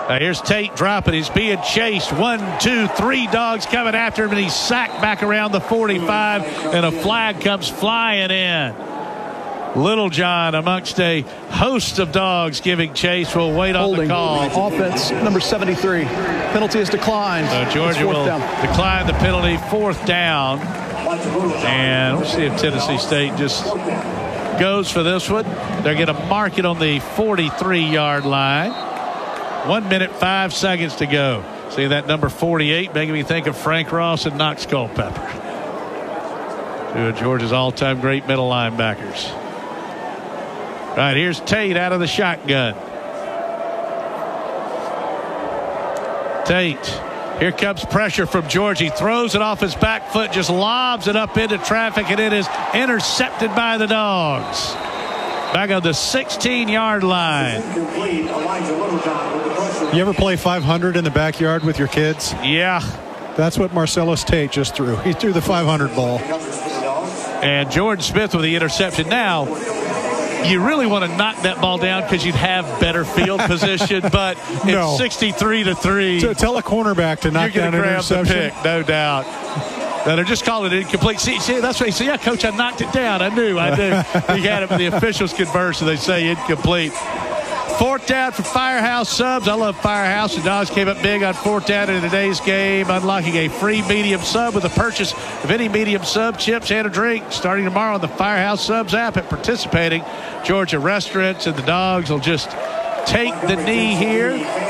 Here's Tate dropping. He's being chased. 1, 2, 3 dogs coming after him, and he's sacked back around the 45, and a flag comes flying in. Littlejohn, amongst a host of dogs giving chase, will wait on the call. Offense, number 73. Penalty is declined. Georgia will decline the penalty. 4th down. And we'll see if Tennessee State just goes for this one. They're going to mark it on the 43-yard line. 1 minute, 5 seconds to go. See that number 48 making me think of Frank Ross and Knox Culpepper. Two of Georgia's all-time great middle linebackers. All right, here's Tate out of the shotgun. Tate. Here comes pressure from Georgia. He throws it off his back foot, just lobs it up into traffic, and it is intercepted by the Dogs. Back on the 16-yard line. You ever play 500 in the backyard with your kids? Yeah. That's what Marcellus Tate just threw. He threw the 500 ball. And Jordan Smith with the interception. Now, you really want to knock that ball down because you'd have better field position, but it's 63-3. So tell a cornerback to knock down an interception. You're going to grab the pick, no doubt. Now they're just calling it incomplete. See, that's what he said. Yeah, Coach, I knocked it down. I knew. He had it. The officials converse, and they say incomplete. 4th down for Firehouse Subs. I love Firehouse. The Dogs came up big on 4th down in today's game, unlocking a free medium sub with the purchase of any medium sub, chips, and a drink. Starting tomorrow on the Firehouse Subs app at participating Georgia restaurants. And the Dogs will just take the knee here.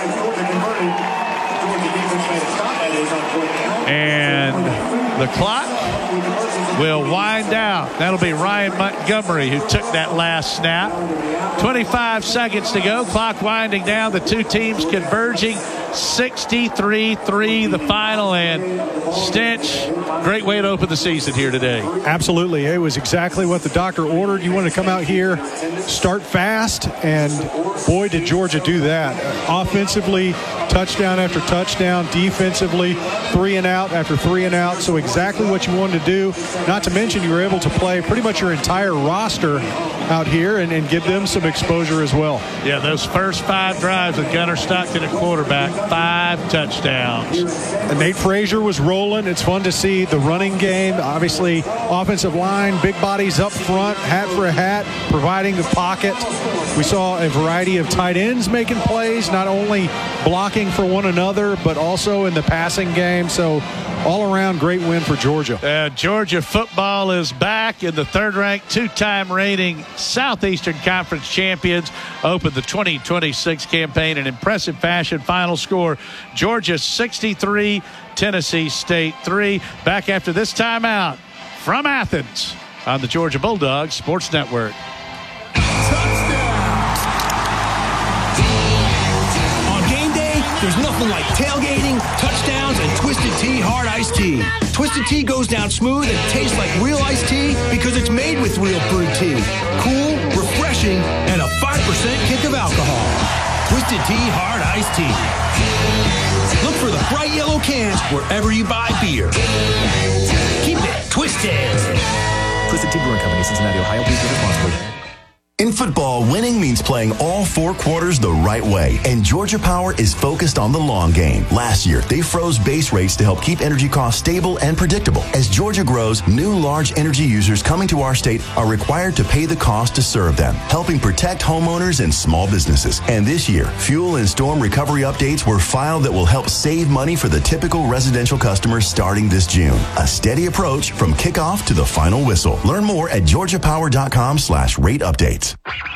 And the clock will wind out. That'll be Ryan Montgomery who took that last snap. 25 seconds to go. Clock winding down. The two teams converging. 63-3 the final. And Stinch, great way to open the season here today. Absolutely. It was exactly what the doctor ordered. You want to come out here, start fast, and boy, did Georgia do that. Offensively, touchdown after touchdown. Defensively, 3 and out after 3 and out. So exactly what you wanted to do. Not to mention you were able to play pretty much your entire roster out here and give them some exposure as well. Yeah, those first 5 drives with Gunnar Stockton at quarterback, 5 touchdowns. And Nate Frazier was rolling. It's fun to see the running game. Obviously, offensive line, big bodies up front, hat for a hat, providing the pocket. We saw a variety of tight ends making plays, not only blocking for one another, but also in the passing game. So all around great win for Georgia. Georgia football is back in the 3rd-ranked, 2-time reigning Southeastern Conference champions. Opened the 2026 campaign in impressive fashion. Final score, Georgia 63, Tennessee State 3. Back after this timeout from Athens on the Georgia Bulldogs Sports Network. There's nothing like tailgating, touchdowns, and Twisted Tea Hard Iced Tea. Twisted Tea goes down smooth and tastes like real iced tea because it's made with real brewed tea. Cool, refreshing, and a 5% kick of alcohol. Twisted Tea Hard Iced Tea. Look for the bright yellow cans wherever you buy beer. Keep it twisted. Twisted Tea Brewing Company, Cincinnati, Ohio. Please drink responsibly. In football, winning means playing all 4 quarters the right way, and Georgia Power is focused on the long game. Last year, they froze base rates to help keep energy costs stable and predictable. As Georgia grows, new large energy users coming to our state are required to pay the cost to serve them, helping protect homeowners and small businesses. And this year, fuel and storm recovery updates were filed that will help save money for the typical residential customer starting this June. A steady approach from kickoff to the final whistle. Learn more at georgiapower.com/rate updates.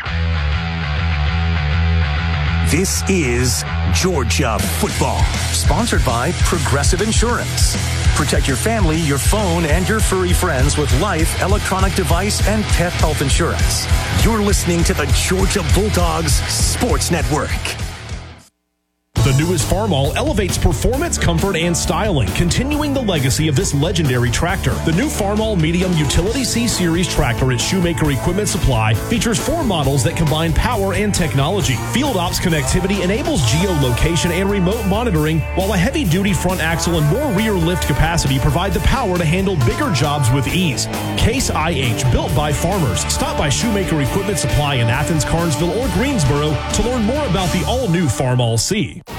This is Georgia Football, sponsored by Progressive Insurance. Protect your family, your phone, and your furry friends with life, electronic device, and pet health insurance. You're listening to the Georgia Bulldogs Sports Network. The newest Farmall elevates performance, comfort, and styling, continuing the legacy of this legendary tractor. The new Farmall Medium Utility C-Series tractor at Shoemaker Equipment Supply features 4 models that combine power and technology. Field Ops connectivity enables geolocation and remote monitoring, while a heavy-duty front axle and more rear lift capacity provide the power to handle bigger jobs with ease. Case IH, built by farmers. Stop by Shoemaker Equipment Supply in Athens, Carnesville, or Greensboro to learn more about the all-new Farmall C.